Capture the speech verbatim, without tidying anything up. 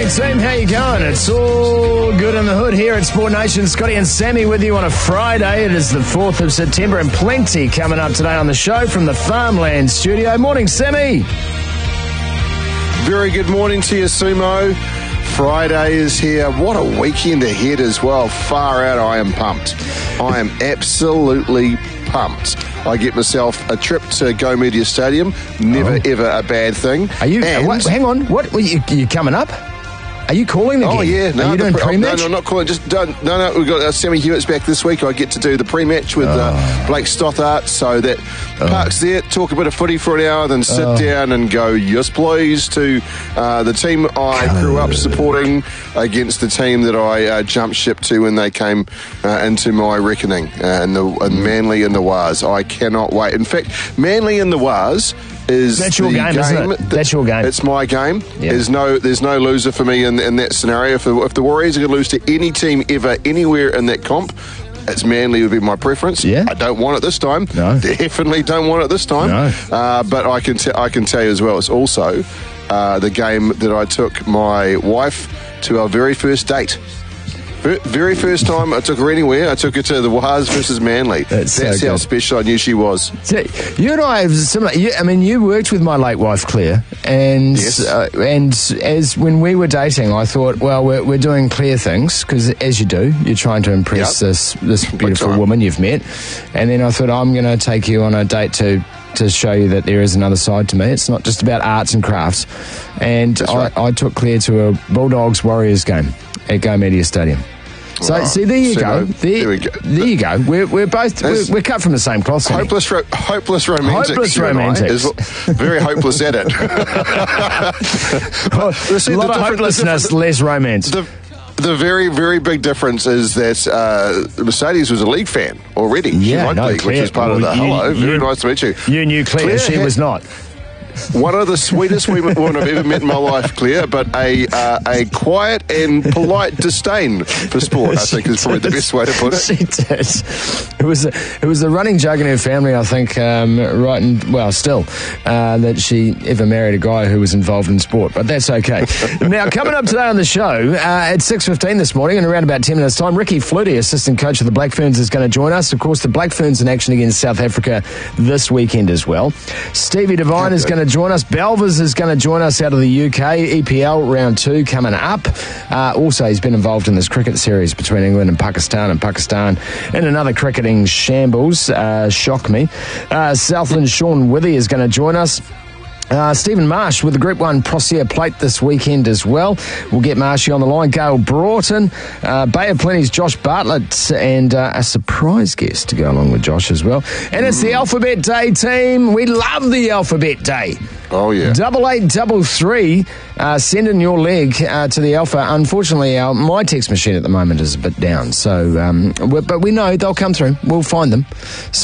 Team, how you going? It's all good in the hood here at Sport Nation. Scotty and Sammy with you on a Friday. It is the fourth of September and plenty coming up today on the show from the Farmland studio. Morning, Sammy. Very good morning to you, Sumo. Friday is here. What a weekend ahead as well. Far out, I am pumped. I am absolutely pumped. I get myself a trip to Go Media Stadium. Never, oh. ever a bad thing. Are you, and, what, hang on, what, are you, you coming up? Are you calling again? Oh, yeah. No, Are you doing pre- pre-match? No, no, I'm not calling. Just done. No, no, we've got uh, Sammy Hewitt's back this week. I get to do the pre-match with oh. uh, Blake Stothart. So that oh. park's there, talk a bit of footy for an hour, then sit oh. down and go, yes, please, to uh, the team I oh. grew up supporting against the team that I uh, jumped ship to when they came uh, into my reckoning, uh, and the and Manly and the Wars. I cannot wait. In fact, Manly and the Wars is That's your the game, game, isn't it? That's your game. It's my game. Yeah. There's no there's no loser for me in, in that scenario. If the, if the Warriors are going to lose to any team ever, anywhere in that comp, it's Manly would be my preference. Yeah. I don't want it this time. No. Definitely don't want it this time. No. Uh, but I can, t- I can tell you as well, it's also uh, the game that I took my wife to our very first date. Very first time I took her anywhere, I took her to the Wahas versus Manly. That's, That's so how good. special I knew she was. So you and I have similar. You, I mean, you worked with my late wife Claire, and Yes. uh, and as when we were dating, I thought, well, we're, we're doing Claire things because, as you do, you're trying to impress Yep. this this beautiful time. woman you've met, and then I thought I'm going to take you on a date to. to show you that there is another side to me. It's not just about arts and crafts. And I, right. I took Claire to a Bulldogs Warriors game at Go Media Stadium. So, Wow. see, there you So, go. no, There, there we go. there you go. We're, we're both, we're, That's- we're cut from the same cloth. Sammy. Hopeless, ro- hopeless romantics. Hopeless you and I, romantics. is very hopeless at it. Well, see, a lot the of different- hopelessness, the less romance. The, the very, very big difference is that uh, Mercedes was a league fan already. Yeah, she liked no, league, Claire- which was part well, of the you- hello. you- Very nice to meet you. You knew Claire, Claire she had- was not. One of the sweetest women I've ever met in my life, Claire, but a uh, a quiet and polite disdain for sport, I think is probably the best way to put it. She did. It was a, it was a running joke in her family, I think, um, right, and well, still, uh, that she ever married a guy who was involved in sport, but that's okay. Now, coming up today on the show, uh, at six fifteen this morning, in around about ten minutes' time, Ricky Flutie, assistant coach of the Black Ferns, is going to join us. Of course, the Black Ferns in action against South Africa this weekend as well. Stevie Devine is going to join us. Belvers is going to join us out of the U K. E P L round two coming up. Uh, also, he's been involved in this cricket series between England and Pakistan, and Pakistan in another cricketing shambles. Uh, shock me. Uh, Southland Sean Withy is going to join us. Uh, Stephen Marsh with the Group one Procea Plate this weekend as well. We'll get Marshy on the line. Gail Broughton, uh, Bay of Plenty's Josh Bartlett, and uh, a surprise guest to go along with Josh as well. And it's the Alphabet Day team. We love the Alphabet Day. Oh, yeah. Double eight, double three. Uh, send in your leg uh, to the Alpha. Unfortunately, our, my text machine at the moment is a bit down. So, um, but we know they'll come through. We'll find them. So